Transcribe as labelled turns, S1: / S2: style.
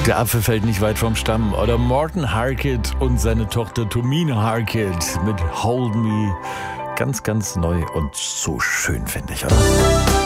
S1: Der Apfel fällt nicht weit vom Stamm. Oder Morten Harket und seine Tochter Tomine Harket mit Hold Me. Ganz, ganz neu und so schön, finde ich, oder?